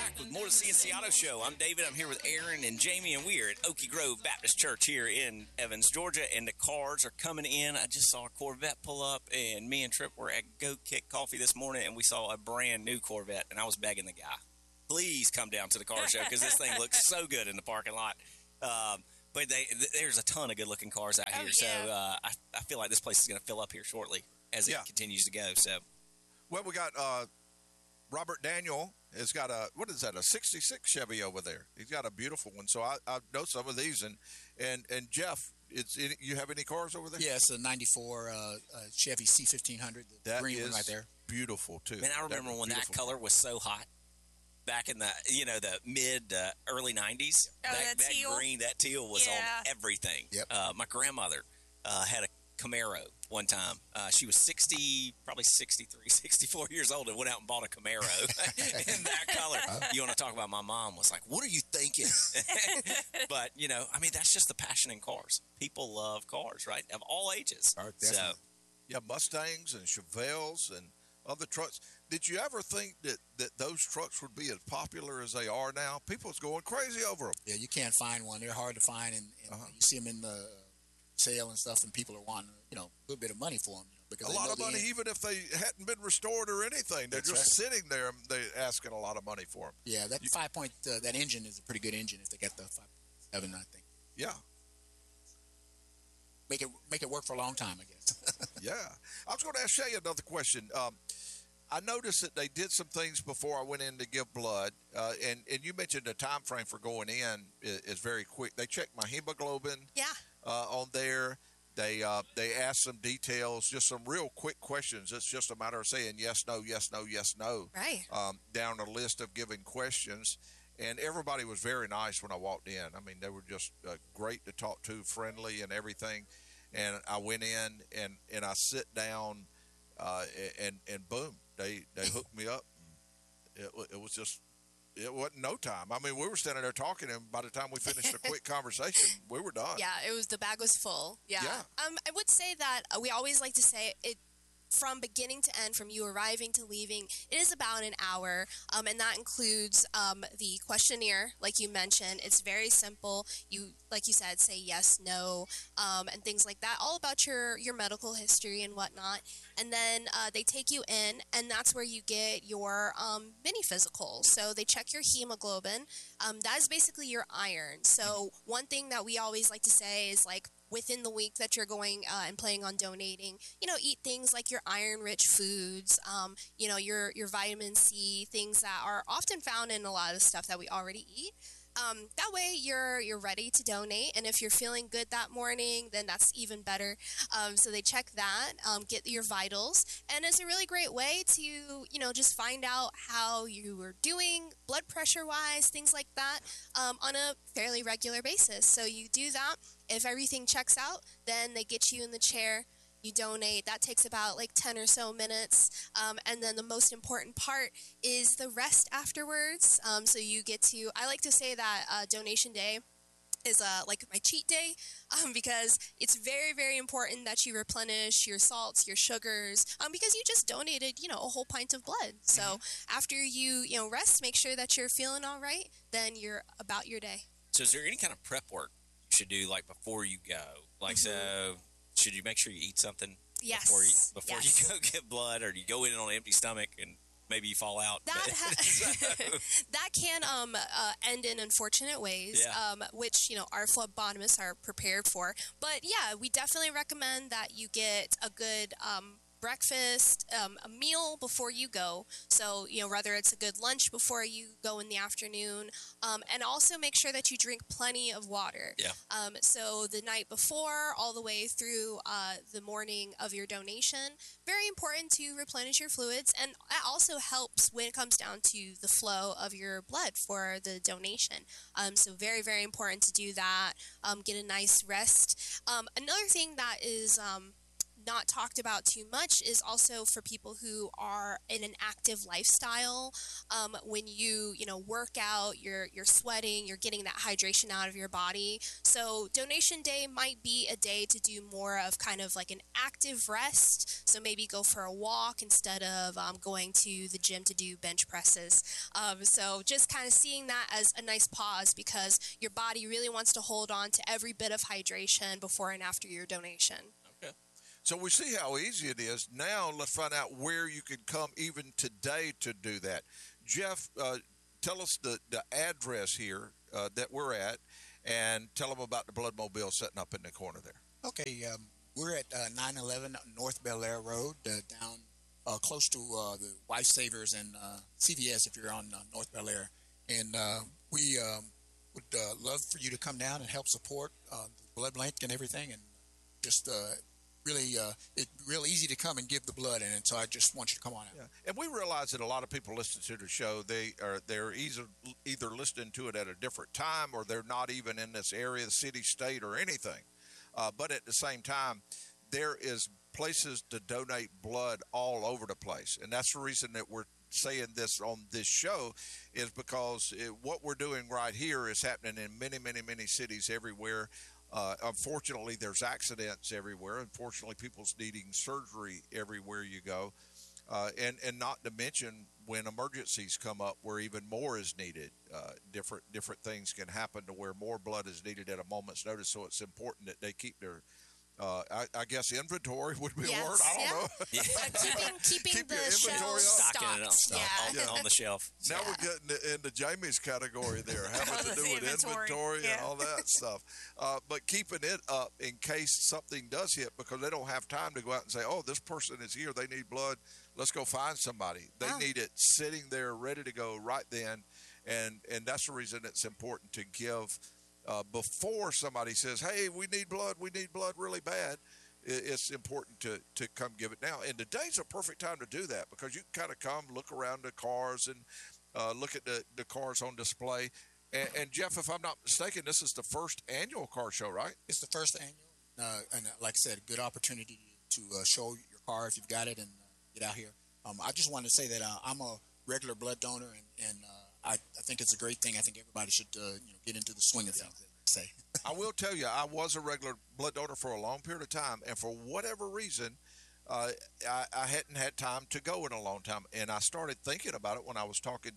back with more of the CNC Auto Show. I'm David. I'm here with Aaron and Jamie, and we are at Okie Grove Baptist Church here in Evans, Georgia, and the cars are coming in. I just saw a Corvette pull up, and me and Trip were at Go Kick Coffee this morning, and we saw a brand new Corvette, and I was begging the guy, please come down to the car show because this thing looks so good in the parking lot. But there's a ton of good-looking cars out here, so I feel like this place is going to fill up here shortly as it continues to go. So, well, we got Robert Daniel has got a, what is that, a 66 Chevy over there. He's got a beautiful one. So I know some of these. And Jeff, you have any cars over there? Yeah, it's a 94 Chevy C1500, the green one right there. Beautiful, too. And I remember when that color was so hot. Back in the the mid early 90s, that teal. Green, that teal was on everything. Yep. My grandmother had a Camaro one time. She was 63, 64 years old and went out and bought a Camaro in that color. You want to talk about my mom was like, what are you thinking? But, that's just the passion in cars. People love cars, right? Of all ages. So, yeah, Mustangs and Chevelles and other trucks. Did you ever think that those trucks would be as popular as they are now? People's going crazy over them. Yeah, you can't find one. They're hard to find, and you see them in the sale and stuff, and people are wanting a little bit of money for them. Because a lot of money, even if they hadn't been restored or anything. They're just sitting there, and they're asking a lot of money for them. Yeah, that 5-point, that engine is a pretty good engine if they get the 5.7, I think. Yeah. Make it work for a long time, I guess. Yeah. I was going to ask Shay another question. I noticed that they did some things before I went in to give blood, and you mentioned the time frame for going in is very quick. They checked my hemoglobin on there. They asked some details, just some real quick questions. It's just a matter of saying yes, no, yes, no, yes, no. Right. Down a list of giving questions. And everybody was very nice when I walked in. I mean, they were just great to talk to, friendly and everything. And I went in and I sit down and boom, they hooked me up. It wasn't no time. I mean, we were standing there talking, and by the time we finished a quick conversation, we were done. Yeah, the bag was full. Yeah. I would say that we always like to say it from beginning to end, from you arriving to leaving, it is about an hour, and that includes the questionnaire, like you mentioned. It's very simple. You, like you said, say yes, no, and things like that, all about your medical history and whatnot. And then they take you in, and that's where you get your mini physical. So they check your hemoglobin. That is basically your iron. So one thing that we always like to say is, like, within the week that you're going and planning on donating, eat things like your iron-rich foods, your vitamin C, things that are often found in a lot of the stuff that we already eat. That way you're ready to donate, and if you're feeling good that morning, then that's even better. So they check that, get your vitals, and it's a really great way to, just find out how you are doing blood pressure-wise, things like that, on a fairly regular basis. So you do that. If everything checks out, then they get you in the chair. You donate. That takes about 10 or so minutes. And then the most important part is the rest afterwards. So you get to, I like to say that donation day is like my cheat day, because it's very, very important that you replenish your salts, your sugars, because you just donated, a whole pint of blood. So after you, rest, make sure that you're feeling all right, then you're about your day. So is there any kind of prep work you should do, before you go? So should you make sure you eat something before you go get blood, or you go in on an empty stomach and maybe you fall out? That can end in unfortunate ways, which, our phlebotomists are prepared for. But, yeah, we definitely recommend that you get a good breakfast, a meal before you go. So, whether it's a good lunch before you go in the afternoon, and also make sure that you drink plenty of water. Yeah. So the night before, all the way through the morning of your donation, very important to replenish your fluids, and that also helps when it comes down to the flow of your blood for the donation. So very, very important to do that. Get a nice rest. Another thing that is not talked about too much is also for people who are in an active lifestyle. When you work out, you're sweating, you're getting that hydration out of your body. So donation day might be a day to do more of kind of like an active rest. So maybe go for a walk instead of going to the gym to do bench presses. So just kind of seeing that as a nice pause, because your body really wants to hold on to every bit of hydration before and after your donation. Okay. So we see how easy it is. Now let's find out where you can come even today to do that. Jeff, tell us the address here that we're at, and tell them about the Blood Mobile setting up in the corner there. Okay, we're at 911 North Bel Air Road, down close to the Wife Savers and CVS if you're on North Bel Air. And we would love for you to come down and help support the blood bank and everything. And just it's real easy to come and give the blood. And so I just want you to come on out. Yeah. And we realize that a lot of people listen to the show. They're either listening to it at a different time, or they're not even in this area, the city, state, or anything. But at the same time, there is places to donate blood all over the place. And that's the reason that we're saying this on this show, is because what we're doing right here is happening in many, many, many cities everywhere. Unfortunately, there's accidents everywhere. Unfortunately, people's needing surgery everywhere you go. And not to mention when emergencies come up where even more is needed, different things can happen to where more blood is needed at a moment's notice. So it's important that they keep their I guess inventory would be a word. I don't know. Yeah. Keeping the inventory shelves up. Stocking it stocked. on the shelf. Now we're getting into Jamie's category there, having to do with inventory yeah. and all that stuff. But keeping it up in case something does hit, because they don't have time to go out and say, oh, this person is here, they need blood, let's go find somebody. They need it sitting there ready to go right then. And that's the reason it's important to give before somebody says, hey, we need blood really bad. It's important to come give it now. And today's a perfect time to do that, because you can kind of come, look around the cars and look at the cars on display. And Jeff, if I'm not mistaken, this is the first annual car show, right? It's the first annual. And like I said, a good opportunity to show your car if you've got it and get out here. I just wanted to say that I'm a regular blood donor, and I think it's a great thing. I think everybody should get into the swing of things. Say. I will tell you, I was a regular blood donor for a long period of time, and for whatever reason, I hadn't had time to go in a long time. And I started thinking about it when I was talking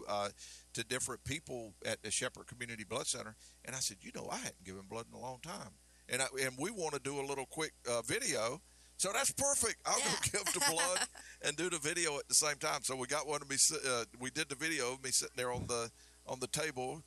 to different people at the Shepherd Community Blood Center, and I said, I hadn't given blood in a long time, and we want to do a little quick video. So that's perfect. I'll go give the blood and do the video at the same time. So we got one of me. We did the video of me sitting there on the table,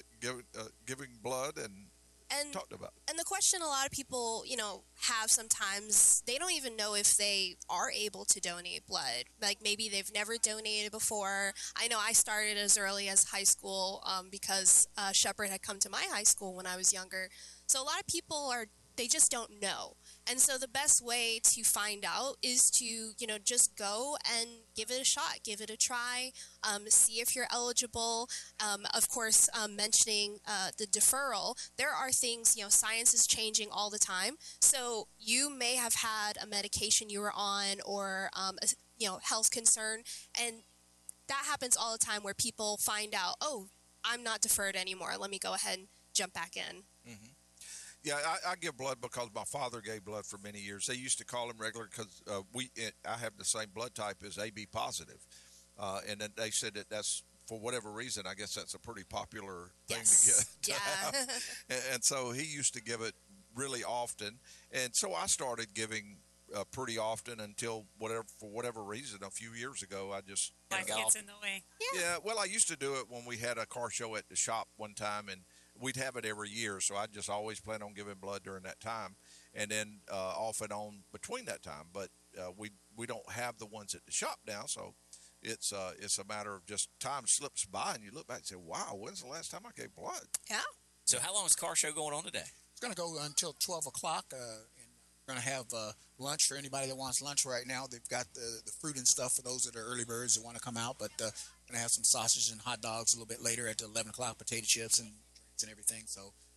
giving blood and talked about it. And the question a lot of people, have sometimes, they don't even know if they are able to donate blood. Like maybe they've never donated before. I know I started as early as high school because Shepherd had come to my high school when I was younger. So a lot of people they just don't know. And so the best way to find out is to, just go and give it a shot, give it a try, see if you're eligible. Of course, mentioning the deferral, there are things, science is changing all the time. So you may have had a medication you were on or, a health concern. And that happens all the time where people find out, oh, I'm not deferred anymore. Let me go ahead and jump back in. Mm-hmm. Yeah, I give blood because my father gave blood for many years. They used to call him regular because I have the same blood type as AB positive. And then they said that's, for whatever reason, I guess that's a pretty popular thing to get. And so he used to give it really often. And so I started giving pretty often until for whatever reason, a few years ago, I just life gets in the way. Yeah, well, I used to do it when we had a car show at the shop one time, and we'd have it every year, so I just always plan on giving blood during that time, and then off and on between that time. But we don't have the ones at the shop now, so it's a matter of just time slips by, and you look back and say, "Wow, when's the last time I gave blood?" Yeah. So how long is car show going on today? It's going to go until 12 o'clock, and we're going to have lunch for anybody that wants lunch right now. They've got the fruit and stuff for those that are early birds that want to come out, but we're going to have some sausage and hot dogs a little bit later at 11 o'clock, potato chips and drinks and everything. So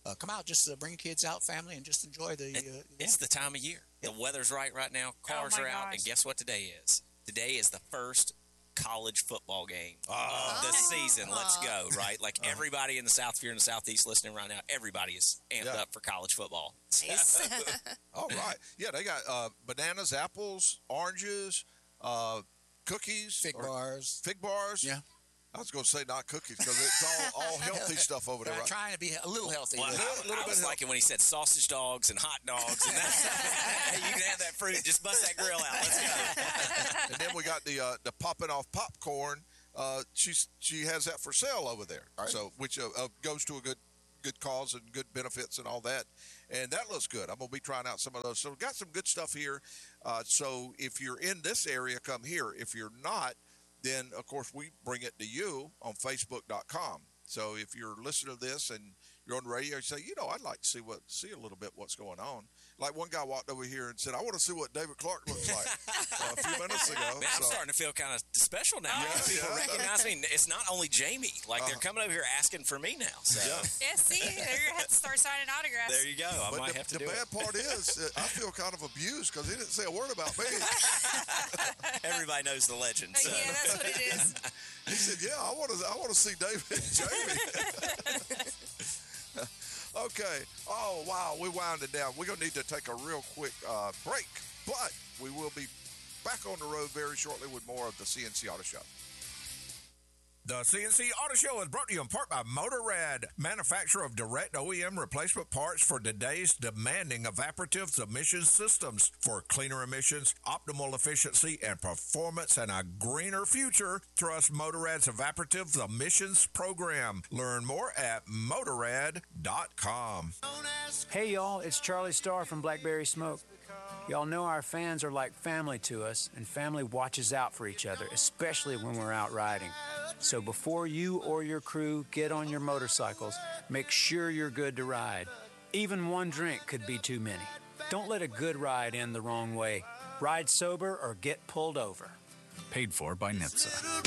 come out, just bring kids out, family, and just enjoy the. It's the time of year. The weather's right now. Cars are out, and guess what today is? Today is the first college football game of the season. Let's go, right? Like everybody in the South, if you're in the Southeast listening right now, everybody is amped up for college football. Nice. All right. Yeah, they got bananas, apples, oranges, cookies. Fig bars. Fig bars? Yeah. I was going to say not cookies because it's all healthy stuff over there, right? Trying to be a little healthy. Well, I was liking when he said sausage dogs and hot dogs. And you can have that fruit. Just bust that grill out. Let's go. And then we got the popping off popcorn. She has that for sale over there. Right. So which goes to a good cause and good benefits and all that. And that looks good. I'm going to be trying out some of those. So we've got some good stuff here. So if you're in this area, come here. If you're not, then, of course, we bring it to you on Facebook.com. So if you're listening to this and you're on the radio, you say, I'd like to see a little bit what's going on. Like one guy walked over here and said, I want to see what David Clark looks like a few minutes ago. Man, I'm starting to feel kind of special now. People recognize me. It's not only Jamie. Like, they're coming over here asking for me now. So. Yeah, see? You're going to have to start signing autographs. There you go. I might have to do it. The bad part is I feel kind of abused because he didn't say a word about me. Everybody knows the legend. So. Yeah, that's what it is. He said, I want to see David and Jamie. Okay. Oh, wow. We're winding down. We're going to need to take a real quick break, but we will be back on the road very shortly with more of the CNC Auto Show. The CNC Auto Show is brought to you in part by Motor-Rad, manufacturer of direct OEM replacement parts for today's demanding evaporative emission systems for cleaner emissions, optimal efficiency, and performance and a greener future. Trust Motor-Rad's evaporative emissions program. Learn more at motorrad.com. Hey, y'all, it's Charlie Starr from Blackberry Smoke. Y'all know our fans are like family to us, and family watches out for each other, especially when we're out riding. So before you or your crew get on your motorcycles, make sure you're good to ride. Even one drink could be too many. Don't let a good ride end the wrong way. Ride sober or get pulled over. Paid for by NHTSA.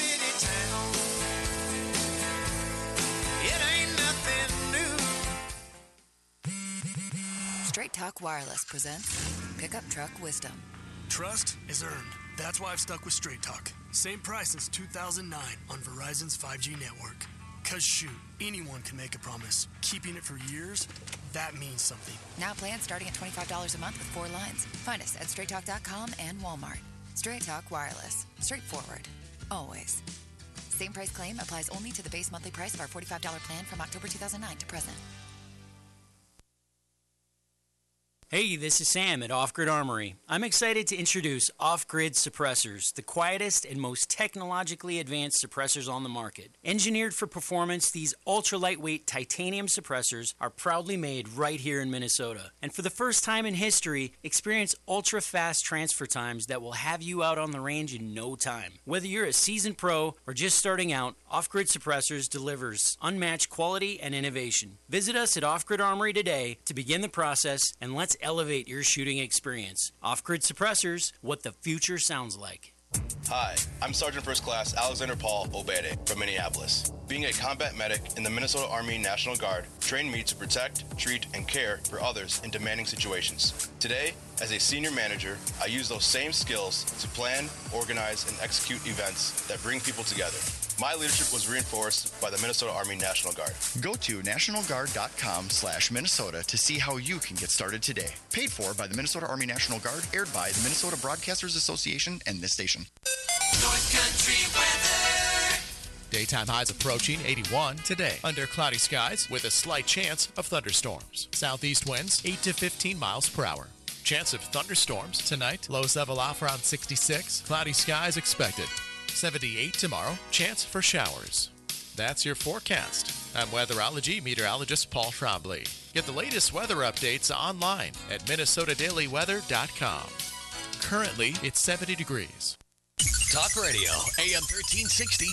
Straight Talk Wireless presents Pickup Truck Wisdom. Trust is earned. That's why I've stuck with Straight Talk. Same price since 2009 on Verizon's 5G network. Cause shoot, anyone can make a promise. Keeping it for years, that means something. Now plans starting at $25 a month with 4 lines. Find us at StraightTalk.com and Walmart. Straight Talk Wireless. Straightforward. Always. Same price claim applies only to the base monthly price of our $45 plan from October 2009 to present. Hey, this is Sam at Off Grid Armory. I'm excited to introduce Off Grid Suppressors, the quietest and most technologically advanced suppressors on the market. Engineered for performance, these ultra-lightweight titanium suppressors are proudly made right here in Minnesota. And for the first time in history, experience ultra-fast transfer times that will have you out on the range in no time. Whether you're a seasoned pro or just starting out, Off Grid Suppressors delivers unmatched quality and innovation. Visit us at Off Grid Armory today to begin the process, and let's elevate your shooting experience. Off-Grid Suppressors, what the future sounds like. Hi, I'm Sergeant First Class Alexander Paul Obede from Minneapolis. Being a combat medic in the Minnesota Army National Guard trained me to protect, treat, and care for others in demanding situations. Today, as a senior manager, I use those same skills to plan, organize, and execute events that bring people together. My leadership was reinforced by the Minnesota Army National Guard. Go to nationalguard.com/Minnesota to see how you can get started today. Paid for by the Minnesota Army National Guard, aired by the Minnesota Broadcasters Association and this station. North Country weather. Daytime highs approaching 81 today under cloudy skies with a slight chance of thunderstorms. Southeast winds 8 to 15 miles per hour. Chance of thunderstorms tonight. Lows level off around 66. Cloudy skies expected. 78 tomorrow. Chance for showers. That's your forecast. I'm weatherology meteorologist Paul Trombley. Get the latest weather updates online at minnesotadailyweather.com. Currently, it's 70 degrees. Talk Radio, AM 1360.